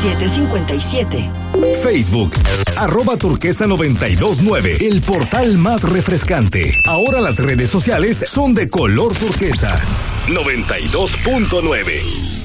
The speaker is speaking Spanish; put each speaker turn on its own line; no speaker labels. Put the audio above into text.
5757.
Facebook, @turquesa929, el portal más refrescante. Ahora las redes sociales son de color turquesa. 92.9.